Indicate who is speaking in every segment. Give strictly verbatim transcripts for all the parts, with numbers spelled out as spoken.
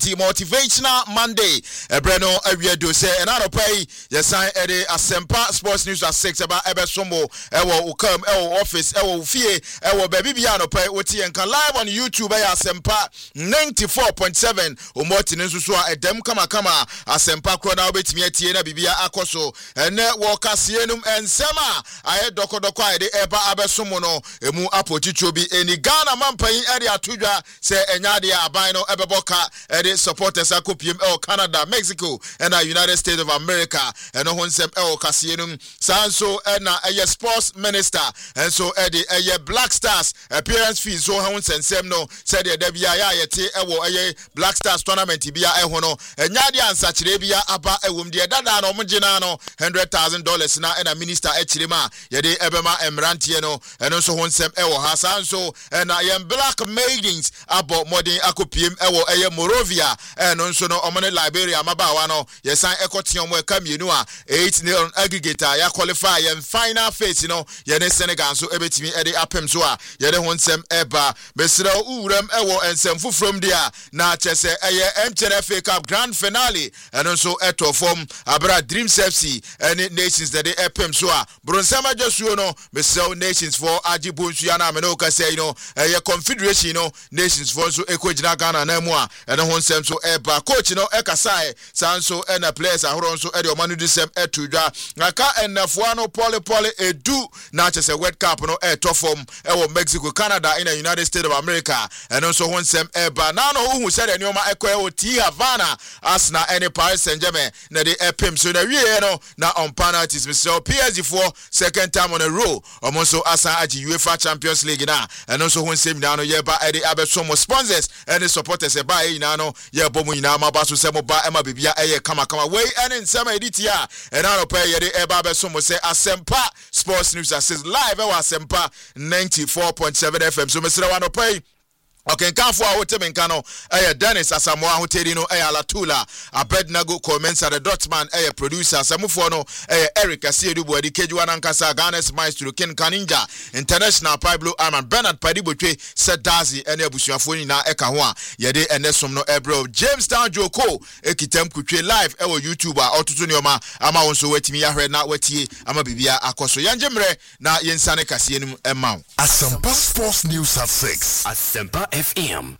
Speaker 1: Motivational Monday. Ebreno Awiedo say another pay. Yes, I Eddie Asempa Sports News at six about Ebesomo. Ewo Ukam, Ewo Office, Ewo Fie, Ewo Baby Biano Pay, Oti and live on YouTube. Asempa ninety-four point seven. Umoti Nsusua, Edem Kama Kama, Asempa Krona Bet Mietiena Bibia Akoso, and Network Asienum and Sema. I had Doko Doko, the Eba Abesomono, Emu Apochichobi, any Ghana Mampai area Tuja, say Enyadia Abino Ebeboka, Eddie supporters Akupium El Canada, Mexico, and the United States of America, and Ohonsem El Casienum, Sanso, and a sports minister, and so Eddie, a Black Stars appearance fees, so Hons and Semno, said the Debia Yeti, a Black Stars tournament, Tibia Ehono, and Yadia and Sachrabia, Abba, Ewum, the Dada, no Mujinano, hundred thousand dollars now, and a minister Echirima, Yede Ebema, Emrantiano, and also Honsem El Hassanso, and I am Black Maidens about Modern Akupium, Ewo, a Morovia, and also no Omane Liberia, Mabawano, yes, I Ecotion, where come you know, eight nil aggregator, ya qualify, and final face, you know, Yene Senegal, so everything Eddie Apemsoa, Yede Honsem Eba, Besra Urem Ewo, and Semfu from there, na Chese, a M T N F A Cup grand finale, and also Eto from Abra Dreams F C, and nations that they Epemsoa, Bronsama Josuno, Besel nations for Ajibunsiana, Menoka say, you know, a confederation, you know, nations for so Equajina Ghana, Nemua, and Honsem so Eba, coach, you know, Ekasai, Sanso, and a place, Ahoronso, Edio Manu Disem, Etuja, Naka, and Nafuano, Poly Poly, Edu, not just a wet cup, no, Eto from Ewo, Mexico, Canada, in the United States of America, and also Honsem Eba, Nano, who said, and Yoma Equo, T Havana, Asna, any Paris Saint Germain, na the Epim, so the Rieno, now on penalties, Mister P S G for second time on a row, also Asa Aji UEFA Champions League now, and also Honsem Nano, Yeba, Eddie Abesomo sponsors, and the supporters, a buy, Nano, Yabomu, Nama, Basu, Semo, Ba, Emma, Bibia, Eye, Kama, Kama, way, and in some editia, and I don't pay Yede Eba Abesomo, say, Asempa Sports News, says live, Asempa ninety-four point seven F M, so Mister Wano pay. Okay, Kanfu Ahotem Nkano, eh, Dennis Asamoah Hotelino, eh, Alatula, Abednago Comensa, the Dotman, eh, producer, Samufono, eh, Eric Asiedubo, the Kejuan Ankasa, Ganes Maestro, Ken Kaninja, International Pablo Arman, Bernard Padibuche, Sadazi, and Ebusuafuni na Ekahwa, Yede, and Nesomno Ebro, Jamestown Joko, Ekitem Kuche live, Ewo YouTuber, Autotunioma, Ama Onso Wetimi Yahre, na Weti, Ama Bibia Akoso, Yanjemre, na Yensane Kasienum Emau.
Speaker 2: Asempa Sports News at six.
Speaker 3: Asempa F M.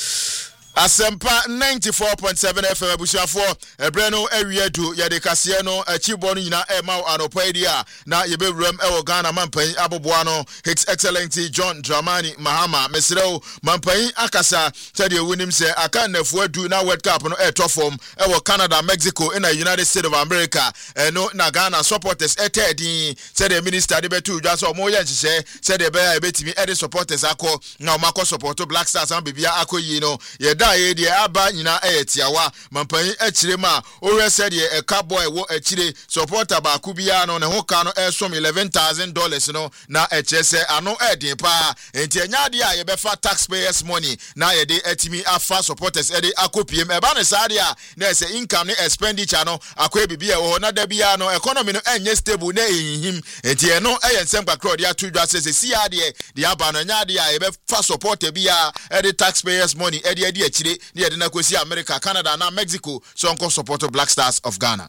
Speaker 1: Asempa ninety-four point seven F M Bushafo Ebreno Ewiedu Yade Kasiano Achibonu Yina Emau Anopedia na Yebewrem Ewo Ghana Mampai Aboboano His Excellency John Dramani Mahama Mesreo Mampai Akasa said you win him say Akan Nefuedu na World Cup no air form Ewo Canada Mexico in the United States of America and no na Ghana supporters etedi said the minister de betu just o moya nche said the be betimi edi supporters akọ na mako support Black Stars and bibia akọ yi no ye da ye de aba nyina eyetiawa mampan akire ma o we said ye a cowboy wo akire supporter ba ku bia no ne ho ka no esom eleven thousand dollars no na echese ano edin pa enti enya de a ye be fa taxpayers money na ye de etimi afa supporters e de akopiem e ba ne sade a na se income ne expenditure no akọ bibia wo na da bia no economy no enye stable na ehim enti e no eye nsem kakro de atudwa se se sia de de aba no nya de a ye be fa supporter bia e de taxpayers money e de de akire ne de na kwesi America, Canada na Mexico so onko support Black Stars of Ghana.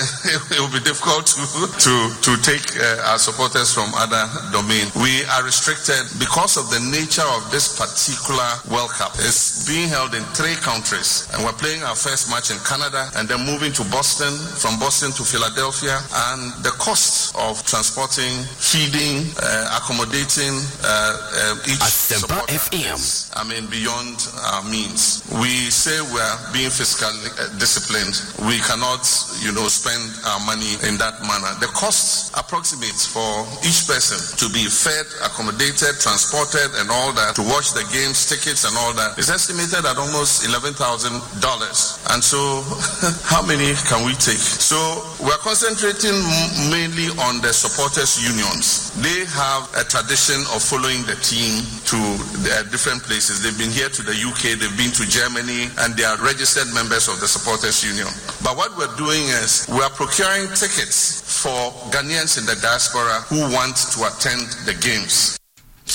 Speaker 4: It will be difficult to to to take uh, our supporters from other domain. We are restricted because of the nature of this particular World Cup. It's being held in three countries, and we're playing our first match in Canada and then moving to Boston, from Boston to Philadelphia, and the cost of transporting, feeding, uh, accommodating uh, uh, each supporter is, I mean, beyond our means. We say we're being fiscally uh, disciplined. We cannot, you know, spend our money in that manner. The cost approximates for each person to be fed, accommodated, transported, and all that, to watch the games, tickets, and all that is estimated at almost eleven thousand dollars. And so, how many can we take? So, we're concentrating mainly on the supporters' unions. They have a tradition of following the team to their different places. They've been here to the U K, they've been to Germany, and they are registered members of the supporters union. But what we're doing is we are procuring tickets for Ghanaians in the diaspora who want to attend the games.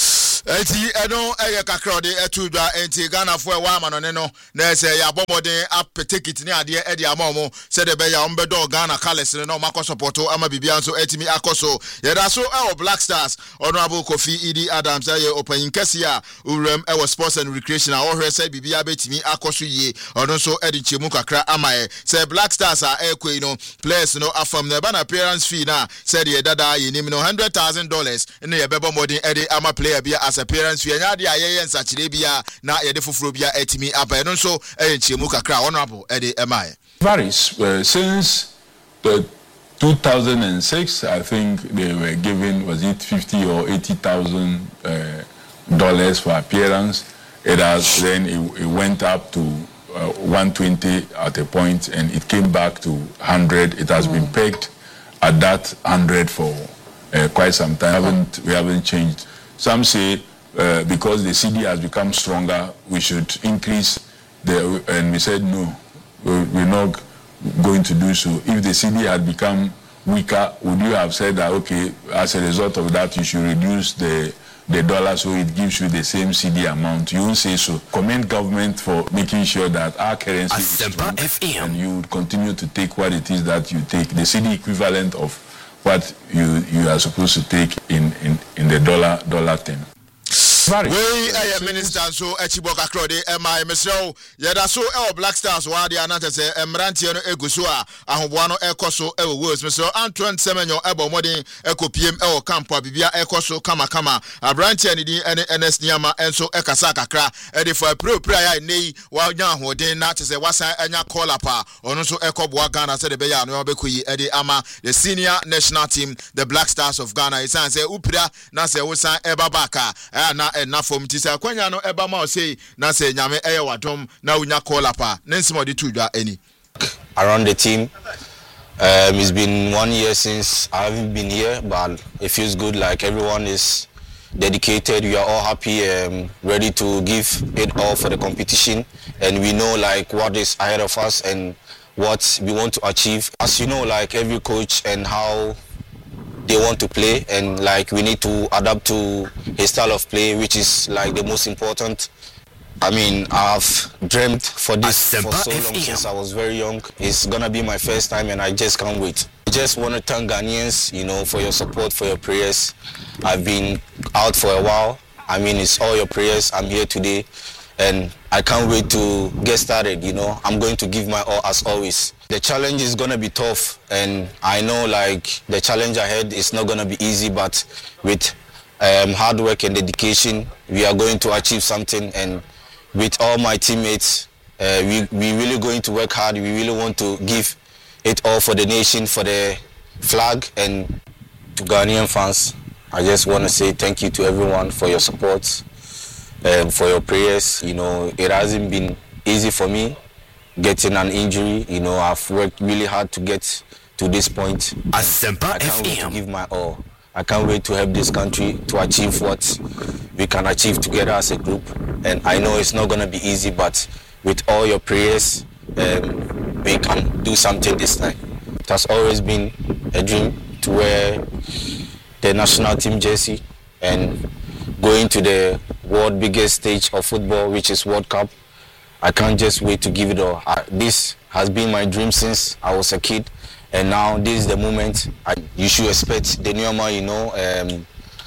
Speaker 1: enti eno eye kakra de etu dwa enti Ghana fo e wa ma no ne no na se ya bomoden apetekit ni ade e de amamu se de be ya ombedo Ghana Colors no makọ support ama bibia nso etimi akoso ye da so e Black Stars Honorable Kofi Idi Adams ye opanyin kese a urem e sports and recreation a ohwe se bibia betimi akoso ye ono nso e de chemu kakra ama e se Black Stars a e kwei no players no afam na ba na appearance fee na se de dada ye nim no one hundred thousand dollars ne ye bebo modern e de ama player bia as appearance fee nya de aye nsachire bia na ye de foforo bia etimi aba no nso e chemu kakra Honorable e de ema e
Speaker 3: varies uh, since the two thousand six, I think they were given, was it fifty or eighty thousand uh, dollars for appearance. It has then it, it went up to uh, one twenty at a point, and it came back to one hundred. It has mm. been pegged at that one hundred for uh, quite some time. We haven't, we haven't changed. Some say uh, because the C D has become stronger, we should increase the, and we said no, we're not going to do so. If the C D had become weaker, would you have said that, okay, as a result of that, you should reduce the the dollar so it gives you the same C D amount? You won't say so. Commend government for making sure that our currency is strong, and you continue to take what it is that you take, the C D equivalent of what you you are supposed to take in in in the dollar dollar term.
Speaker 1: We a minister so echiboka krode e my mesro yeda so e Black Stars wa dia na tese emrantie no eguso a ahoboa no ekoso e Wolves mesro Antoine Semenyo e bo modern ekopiem e o camp bibia ekoso kama kama abrantie ne din ene N S Niama enso ekasa kakra e de for pro pro ya nei wa nya ahoden na tese wasan anya call up a ono so ekoboa Ghana se de be ya no bekoyi e de ama the senior national team the Black Stars of Ghana isan se upira na se wosan e babaka na na form tisa kwanya no eba ma o say na say nyame eye wadom na unya call up a nensimo de tudwa any
Speaker 5: around the team. Um, it's been one year since I haven't been here, but it feels good. Like everyone is dedicated. We are all happy, um, ready to give it all for the competition, and we know like what is ahead of us and what we want to achieve. As you know, like every coach and how they want to play, and like we need to adapt to his style of play, which is like the most important. I mean, I've dreamt for this for so long since I was very young. It's gonna be my first time, and I just can't wait. I just want to thank Ghanaians, you know, for your support, for your prayers. I've been out for a while. I mean, it's all your prayers. I'm here today, and I can't wait to get started. You know, I'm going to give my all as always. The challenge is gonna be tough, and I know like the challenge ahead is not gonna be easy, but with um, hard work and dedication, we are going to achieve something. And with all my teammates, uh, we we really going to work hard. We really want to give it all for the nation, for the flag, and to Ghanaian fans. I just want to say thank you to everyone for your support, um, for your prayers. You know, it hasn't been easy for me getting an injury. You know, I've worked really hard to get to this point. I can't wait to give my all. I can't wait to help this country to achieve what we can achieve together as a group. And I know it's not going to be easy, but with all your prayers, um, we can do something this time. It has always been a dream to wear the national team jersey and going to the world biggest stage of football, which is World Cup. I can't just wait to give it all. I, this has been my dream since I was a kid, and now this is the moment. I, you should expect the Nioma, you know. Um,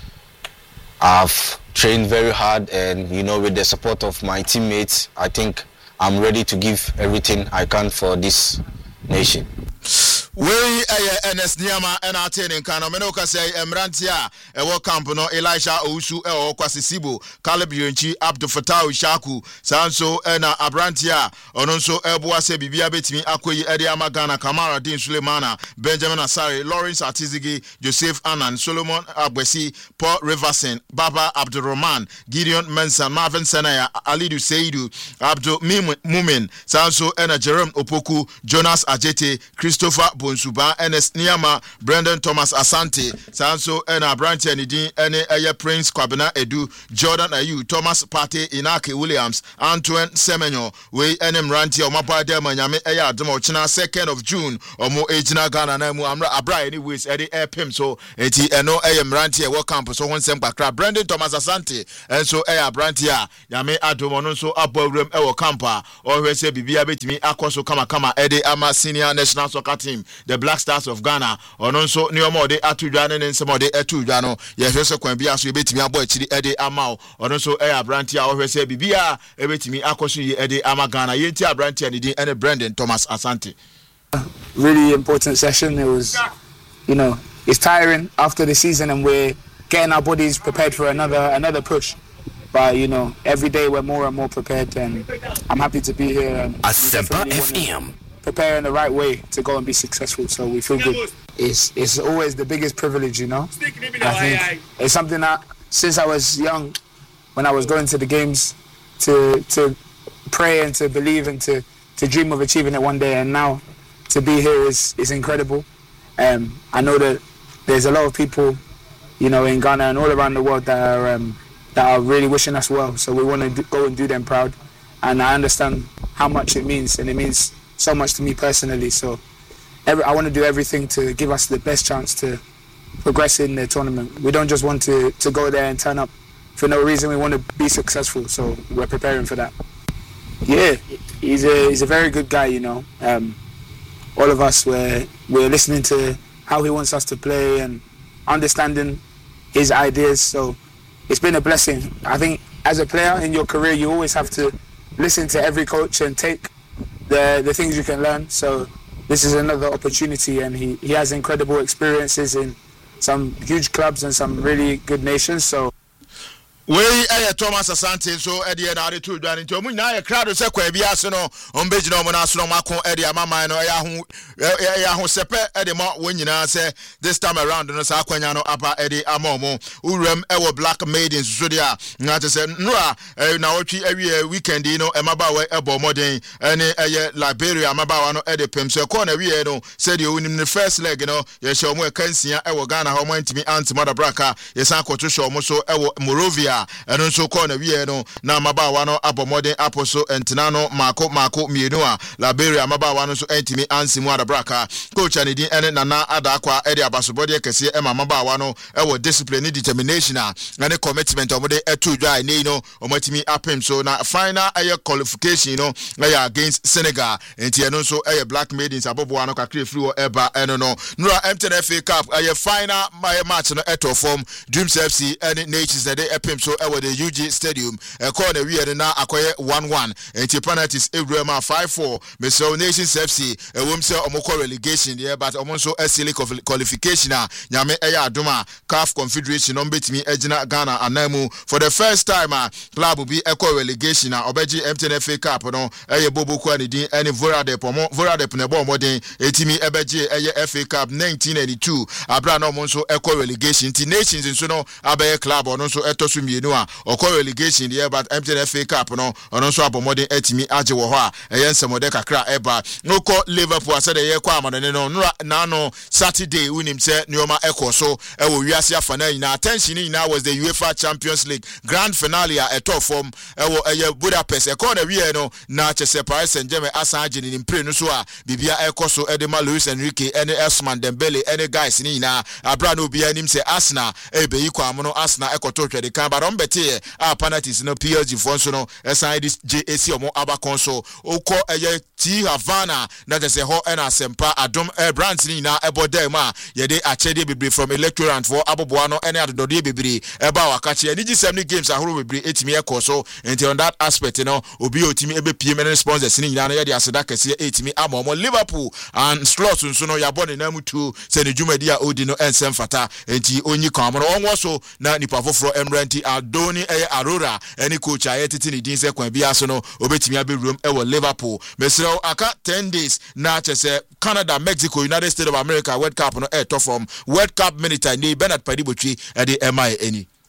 Speaker 5: I've trained very hard, and you know, with the support of my teammates, I think I'm ready to give everything I can for this nation.
Speaker 1: We a N S Niama and attaining Kano Menoka say Emrantia, a work camp no Elisha Ousu or Kwasisibo, Caleb Yunchi, Abdul Fatah Shaku, Sanso and Abrantia, Ononso Elboase Bibia Betimi Akwe Ediama Ghana, Kamara Dean Sulemana, Benjamin Asari, Lawrence Atizigi, Joseph Annan, Solomon Abwesi, Paul Riverson, Baba Abdurrahman, Gideon Mensa, Marvin Senaya, Alidu Seidu, Abdul Mumin, Sanso and Jerome Opoku, Jonas Ajete, Christopher Bonsuba Ernest Niama Brandon Thomas Asante Sanso ena Brantia Nidin ene eye Prince Kwabena Edu Jordan Ayu Thomas Pate Inake Williams Antoine Semenyo we enem ranti omapa de manyame eye adom ochina second of June omo ejina Ghana na mu amra abra anyways ede airpim so eti eno eye mranti e wo camp so wonsem kakra Brandon Thomas Asante enso eye abranti a nyame adom ono so abawrem e wo camp a ohwese bibia betimi akoso kama kama ede ama senior national soccer team the Black Stars of Ghana ono nso ne omo de atudwa ne nsemo de atudwa no ye hwese kwan bia so ebetimi abo akiri ede ama ono nso eye abranti a ohwese bibia ebetimi akoso ye ede ama Ghana yenti abranti ani din ene Brandon Thomas Asante.
Speaker 6: Really important session. It was, you know, it's tiring after the season and we're getting our bodies prepared for another another push. But, you know, every day we're more and more prepared and I'm happy to be here. And
Speaker 2: Asempa F M.
Speaker 6: Prepare in the right way to go and be successful, so we feel good. It's, it's always the biggest privilege, you know. I think it's something that since I was young, when I was going to the games, to to pray and to believe and to, to dream of achieving it one day, and now to be here is, is incredible. Um, I know that there's a lot of people, you know, in Ghana and all around the world that are um, that are really wishing us well. So we want to go and do them proud. And I understand how much it means, and it means so much to me personally. So every, I want to do everything to give us the best chance to progress in the tournament. We don't just want to, to go there and turn up for no reason. We want to be successful, so we're preparing for that. Yeah, he's a he's a very good guy, you know. Um, all of us were we're listening to how he wants us to play and understanding his ideas. So it's been a blessing. I think as a player in your career, you always have to listen to every coach and take the the things you can learn. So this is another opportunity, and he, he has incredible experiences in some huge clubs and some really good nations. So
Speaker 1: we eh Thomas Asante so e de na de to dwan nti omu nyina ye crowd se kwa bia so no ombeji no mo na so no mako e de amama no ya ho ya ho sepe e de mo wonyina se this time around no sa akwanya no aba e de amomo urem e wo Black Maidens so dia na te se nura na wotwi awie weekend no e mabawa e bo modern ene eye Liberia mabawa no e de pem so ko na wie no se de onim ne first leg no ye hye omo e kansia e wo Ghana ho mo ntimi anti madabraka ye san koto hye omo so e wo Morovia eno nso ko na wie no na mabawa no abomode aposo entina no mako mako mienu a Liberia mabawa no so entimi ansimu adabraka coach anidin ene nana adakwa ede abasobode kese e mabawa no e wo discipline determination a ene commitment omode etu dwa nei no omatimi apem so na final aye qualification no na against Senegal enti eno nso aye Black Maidens aboboa no kakre free wo eba eno no nura M ten F A Cup aye final match no eto form Dreams F C ene Nations na de epem so ewo the U G Stadium e call na we na akoye one one enti penalties Ebrema five four Meso Nations F C e wom se omoko relegation there but omo so esile qualification a nyame eya adoma C A F Confederation no betimi agina Ghana anamu for the first time a club will be equal relegation a obeji M ten F A Cup no eye boboku anidin ene Vorade pomo Vorade pnebo modern etimi ebeji eye F A Cup nineteen eighty-two abra no omo so equal relegation ti Nations nso no abaye club ono so etosu mienu a okọ relegation there but M ten F A Cup no ono nso abomode etimi age wo ho a eye nsemode kakra eba nokọ Liverpool ase de ye kwa amadane no na no Saturday unim se nioma ekoso e wo wiase afana nyina attention nyina was the UEFA Champions League grand finale a eto form e wo eye Budapest e ko na wie no na chese Paris Saint-Germain asan age ni mpre no so a bibia ekoso e de ma Luis Enrique ene Ousmane Dembele ene guys ni nyina abra no bia nim se Arsenal e be yi kwa amono Arsenal ekoto twede kan ba don beti a penalties no P S G for so no esan this J A C omo abakon so okọ eye T Havana na chese ho ena Asempa adom e brands ni na eboda ma ye de achede bebre from electorant for aboboa no ene adodode bebre e ba wakache ani gi seven games ahoro bebre etimi ekoso enti on that aspect no obi otimi ebe P M N sponsors ni nyina no ye de aseda kese etimi amomo Liverpool and slots nso no ya bone na mutu se ne dwumadi a odi no ensem fata enti onyi kan mo onwo so na nipa foforo emranti Adoni eye Aurora any coach aye titi ni din se kwan bia so no obetimi aberum e wo Liverpool mesrew aka ten days na chese Canada Mexico United States of America World Cup no e to from World Cup minute ni Bernard Padibotwi e de M I any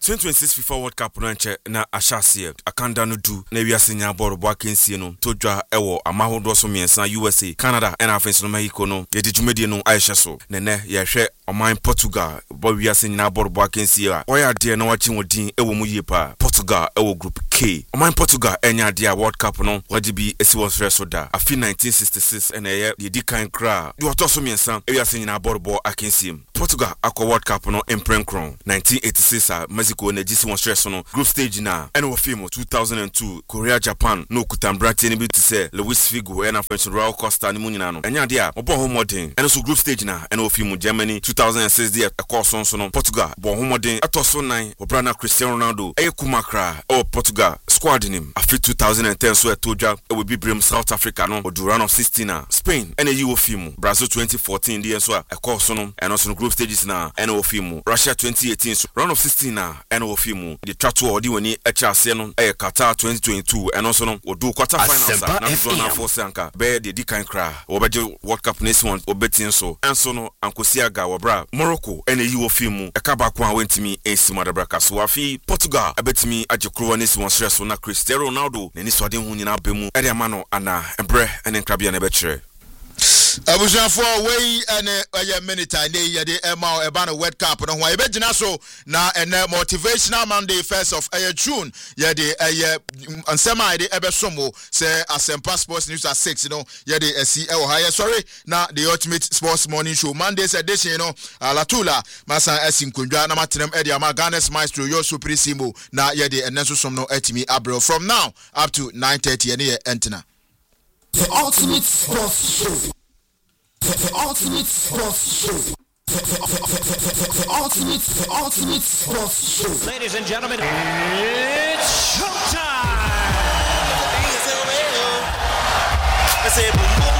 Speaker 7: twenty twenty-six FIFA World Cup no nche na ahyase akanda no du na wiase nya ball bo akensie no todwa ewo amahodo so miensa U S A Canada and afenso no Mexico no ye de dwumedie no ayehye so ne ne ye hwe oman Portugal bo wiase nya ball bo akensie a oya de na wachi wodin ewo mu yie pa Portugal ewo group K oman Portugal enya de a World Cup no waji bi esi wo sre so da afi nineteen sixty-six and ye de di kan kra de oto so miensa wiase nya ball bo akensie Portugal akọ World Cup no imprenkron nineteen eighty-six a Mexico na gisi won stress no group stage na and wo film two thousand two Korea Japan no kutambrante ni bi to say Luis Figo and French Raul Costa ni munyina no enya de a obo ho modern and so group stage na and wo film Germany two thousand six de akọ so so no Portugal bo ho modern atoso nine obrana Cristiano Ronaldo e kumakra o Portugal squad nim after two thousand ten so etodwa e we bibrim South Africa no odu round of sixteen na Spain and e wo film Brazil twenty fourteen de so akọ so no and also group stages na and wo film Russia twenty eighteen so round of sixteen na and wo film the tratu odi woni echa ase no e Qatar twenty twenty-two and also no odu quarter finals na na for sanka be the dikan kra obeje World Cup next one obetin so enso no ankosiaga wobra Morocco and e wo film e ka ba ko awentimi ensi madabra so afi Portugal abetimi agekro next one stress na Cristiano Ronaldo na ni so de hu nyina bemu e de amano ana embre ene nkrabia na be kire
Speaker 1: Abujanfo wey ene aye minute na ye de ema eba no World Cup no ho e be gina so na ene motivational Monday first of aye June ye de aye ansema de ebe somo se Asempa Sports News at six no ye de esi e wo ha ye sorry na the Ultimate Sports Morning Show Monday's edition no Latula masa esin kondwa na matrem e de ama Ghana's Maestro yo Supremo na ye de enenso som no etimi abro from now up to nine thirty ene ye entina
Speaker 2: The Ultimate Sports Show. The, the Ultimate Sports Show. The, the, the, the, the, the Ultimate, the Ultimate Sports Show.
Speaker 8: Ladies and gentlemen, it's showtime!